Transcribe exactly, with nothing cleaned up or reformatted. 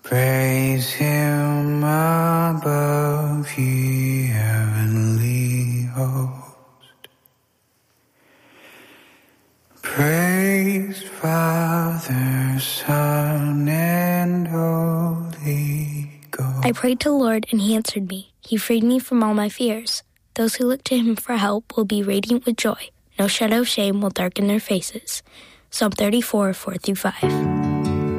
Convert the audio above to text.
Praise him above, ye heavenly host. Praise Father, Son, and Holy Ghost. I prayed to the Lord, and he answered me. He freed me from all my fears. Those who look to him for help will be radiant with joy. No shadow of shame will darken their faces. Psalm thirty-four, four through five.